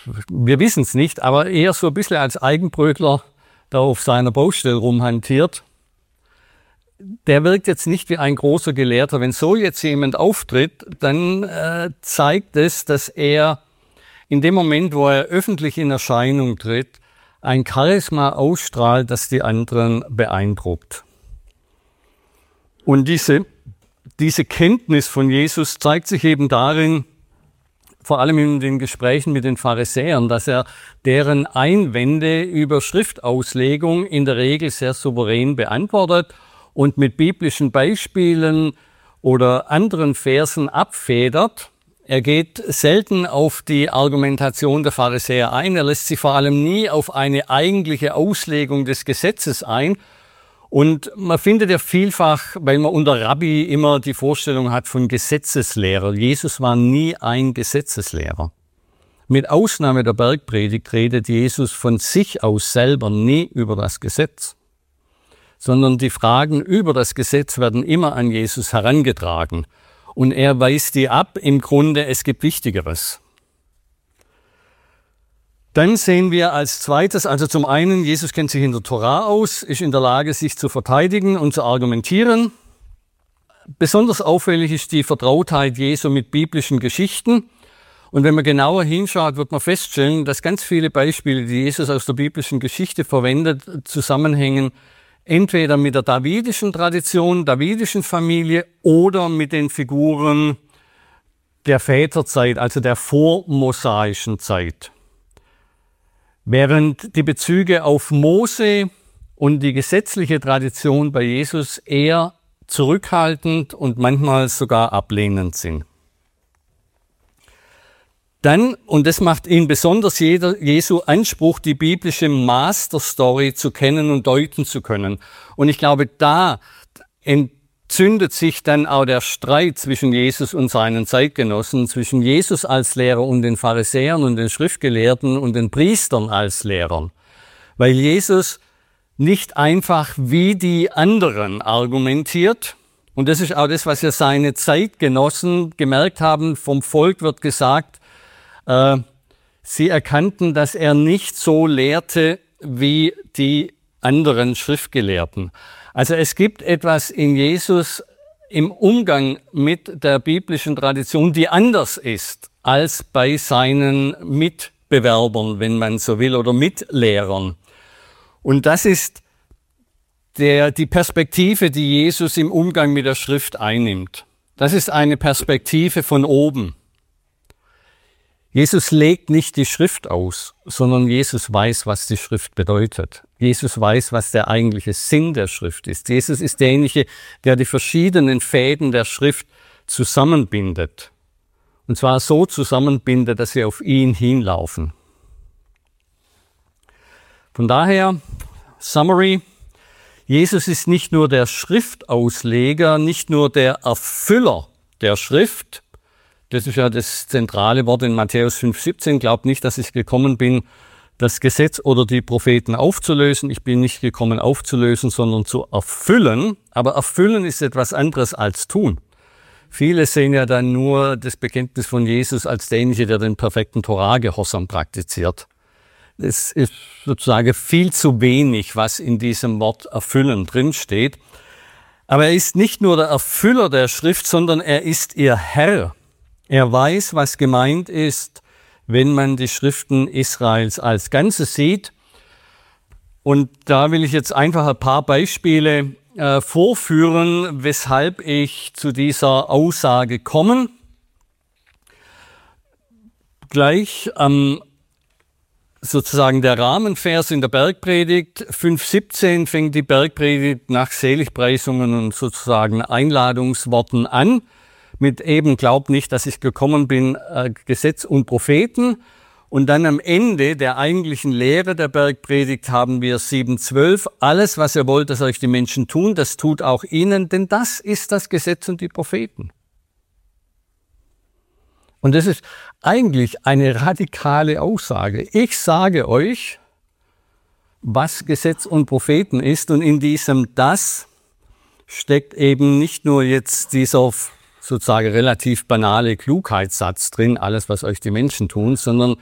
wir wissen es nicht, aber eher so ein bisschen als Eigenbrötler da auf seiner Baustelle rumhantiert, der wirkt jetzt nicht wie ein großer Gelehrter. Wenn so jetzt jemand auftritt, dann zeigt es, dass er in dem Moment, wo er öffentlich in Erscheinung tritt, ein Charisma ausstrahlt, das die anderen beeindruckt. Und diese Kenntnis von Jesus zeigt sich eben darin, vor allem in den Gesprächen mit den Pharisäern, dass er deren Einwände über Schriftauslegung in der Regel sehr souverän beantwortet und mit biblischen Beispielen oder anderen Versen abfedert. Er geht selten auf die Argumentation der Pharisäer ein. Er lässt sich vor allem nie auf eine eigentliche Auslegung des Gesetzes ein. Und man findet ja vielfach, weil man unter Rabbi immer die Vorstellung hat von Gesetzeslehrer. Jesus war nie ein Gesetzeslehrer. Mit Ausnahme der Bergpredigt redet Jesus von sich aus selber nie über das Gesetz, sondern die Fragen über das Gesetz werden immer an Jesus herangetragen. Und er weist die ab, im Grunde, es gibt Wichtigeres. Dann sehen wir als zweites, also zum einen, Jesus kennt sich in der Tora aus, ist in der Lage, sich zu verteidigen und zu argumentieren. Besonders auffällig ist die Vertrautheit Jesu mit biblischen Geschichten. Und wenn man genauer hinschaut, wird man feststellen, dass ganz viele Beispiele, die Jesus aus der biblischen Geschichte verwendet, zusammenhängen entweder mit der davidischen Tradition, davidischen Familie oder mit den Figuren der Väterzeit, also der vormosaischen Zeit. Während die Bezüge auf Mose und die gesetzliche Tradition bei Jesus eher zurückhaltend und manchmal sogar ablehnend sind. Dann, und das macht ihn besonders Jesu Anspruch, die biblische Masterstory zu kennen und deuten zu können. Und ich glaube, da entzündet sich dann auch der Streit zwischen Jesus und seinen Zeitgenossen, zwischen Jesus als Lehrer und den Pharisäern und den Schriftgelehrten und den Priestern als Lehrern. Weil Jesus nicht einfach wie die anderen argumentiert. Und das ist auch das, was ja seine Zeitgenossen gemerkt haben. Vom Volk wird gesagt, sie erkannten, dass er nicht so lehrte wie die anderen Schriftgelehrten. Also es gibt etwas in Jesus im Umgang mit der biblischen Tradition, die anders ist als bei seinen Mitbewerbern, wenn man so will, oder Mitlehrern. Und das ist die Perspektive, die Jesus im Umgang mit der Schrift einnimmt. Das ist eine Perspektive von oben. Jesus legt nicht die Schrift aus, sondern Jesus weiß, was die Schrift bedeutet. Jesus weiß, was der eigentliche Sinn der Schrift ist. Jesus ist derjenige, der die verschiedenen Fäden der Schrift zusammenbindet. Und zwar so zusammenbindet, dass sie auf ihn hinlaufen. Von daher, Summary, Jesus ist nicht nur der Schriftausleger, nicht nur der Erfüller der Schrift. Das ist ja das zentrale Wort in Matthäus 5,17. Glaubt nicht, dass ich gekommen bin, das Gesetz oder die Propheten aufzulösen. Ich bin nicht gekommen aufzulösen, sondern zu erfüllen. Aber erfüllen ist etwas anderes als tun. Viele sehen ja dann nur das Bekenntnis von Jesus als derjenige, der den perfekten Torah-Gehorsam praktiziert. Es ist sozusagen viel zu wenig, was in diesem Wort erfüllen drinsteht. Aber er ist nicht nur der Erfüller der Schrift, sondern er ist ihr Herr. Er weiß, was gemeint ist, wenn man die Schriften Israels als Ganzes sieht. Und da will ich jetzt einfach ein paar Beispiele vorführen, weshalb ich zu dieser Aussage komme. Gleich sozusagen der Rahmenvers in der Bergpredigt, 5,17 fängt die Bergpredigt nach Seligpreisungen und sozusagen Einladungsworten an. Mit eben, glaubt nicht, dass ich gekommen bin, Gesetz und Propheten. Und dann am Ende der eigentlichen Lehre der Bergpredigt haben wir 7,12. Alles, was ihr wollt, dass euch die Menschen tun, das tut auch ihnen, denn das ist das Gesetz und die Propheten. Und das ist eigentlich eine radikale Aussage. Ich sage euch, was Gesetz und Propheten ist. Und in diesem Das steckt eben nicht nur jetzt dieser sozusagen relativ banale Klugheitssatz drin, alles, was euch die Menschen tun, sondern